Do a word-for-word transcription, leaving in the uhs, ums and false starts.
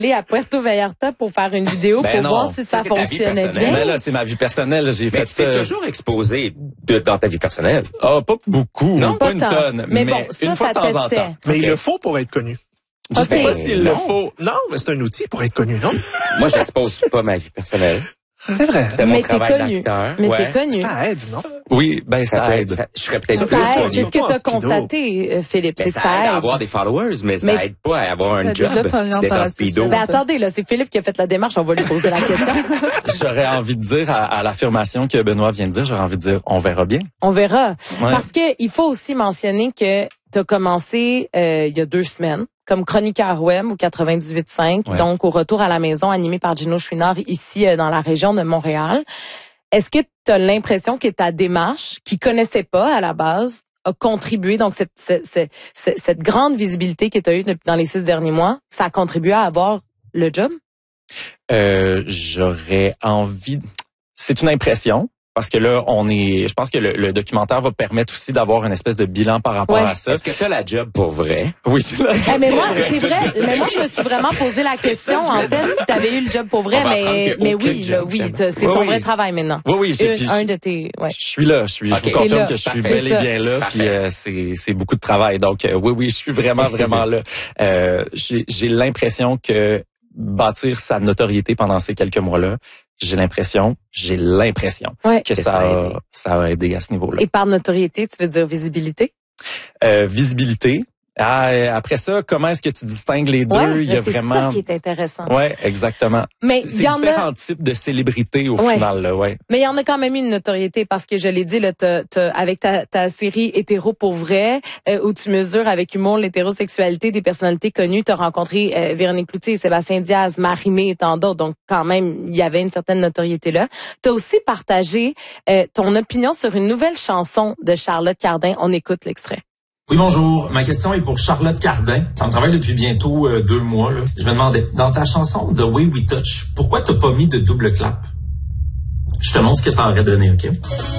à Puerto Vallarta pour faire une vidéo ben pour non, voir si ça, ça fonctionnait bien. Ben là, c'est ma vie personnelle. J'ai mais fait tu t'es ça. toujours exposé de, dans ta vie personnelle. Ah, oh, pas beaucoup, non, pas, pas une tant. tonne, mais, mais bon, ça, une fois ça de temps en testait. temps. Mais okay. il le faut pour être connu. Je okay. sais pas s'il non. le faut. Non, mais c'est un outil pour être connu, non? Moi, j'expose pas ma vie personnelle. C'est vrai. C'était mon mais t'es travail connu. d'acteur. Mais ouais. t'es connu. Ça aide, non? Oui, ben ça, ça aide. Ça, je serais peut-être Ça plus aide. connu. C'est ce que tu as Pas en skido. constaté, Philippe. Mais C'est ça, que ça aide aide. à avoir des followers, mais ça, Mais aide pas à avoir un ça job. développe un lien D'être par en la speedo. société. Ben attendez, là, c'est Philippe qui a fait la démarche. On va lui poser la question. J'aurais envie de dire à, à l'affirmation que Benoît vient de dire, j'aurais envie de dire, on verra bien. On verra. Ouais. Parce que il faut aussi mentionner que tu as commencé euh, il y a deux semaines comme chroniqueur web au quatre-vingt-dix-huit cinq, ouais. donc au retour à la maison animé par Gino Chouinard ici euh, dans la région de Montréal. Est-ce que tu as l'impression que ta démarche, qui connaissait pas à la base, a contribué, donc cette, cette, cette, cette grande visibilité que tu as eue dans les six derniers mois, ça a contribué à avoir le job? Euh, j'aurais envie... C'est une impression. Parce que là, on est. Je pense que le, le documentaire va permettre aussi d'avoir une espèce de bilan par rapport ouais. à ça. Est-ce que tu as la job pour vrai? Oui, je l'ai. Hey, mais moi, c'est vrai. Mais moi, je me suis vraiment posé la question, en fait, si tu avais eu le job pour vrai. Mais, mais oui, là, oui, c'est oui, ton oui. vrai travail maintenant. Oui, oui. J'ai, Un, puis, un de tes. Ouais. Je suis là. Je suis. Okay. Je vous confirme là. que je suis Parfait. bel et bien là. Puis euh, c'est c'est beaucoup de travail. Donc euh, oui, oui, je suis vraiment vraiment là. Euh, j'ai j'ai l'impression que bâtir sa notoriété pendant ces quelques mois-là, j'ai l'impression, j'ai l'impression ouais. que, que ça, a aidé. ça a aidé à ce niveau-là. Et par notoriété, tu veux dire visibilité? Euh, visibilité. Ah, après ça, comment est-ce que tu distingues les deux? Ouais, il y a c'est vraiment. ça qui est intéressant. Ouais, exactement. Mais c'est, il c'est y en différents a... types de célébrités au ouais. final, là, ouais. Mais il y en a quand même une notoriété parce que je l'ai dit, là, t'as, t'as, avec ta, ta série Hétéro pour vrai, euh, où tu mesures avec humour l'hétérosexualité des personnalités connues, t'as rencontré euh, Véronique Cloutier, Sébastien Diaz, Marie-Mé et tant d'autres, donc quand même il y avait une certaine notoriété là. T'as aussi partagé euh, ton opinion sur une nouvelle chanson de Charlotte Cardin. On écoute l'extrait. Oui, bonjour. Ma question est pour Charlotte Cardin. Ça me travaille depuis bientôt euh, deux mois. Là. Je me demandais, dans ta chanson The Way We Touch, pourquoi t'as pas mis de double clap? Je te montre ce que ça aurait donné, OK?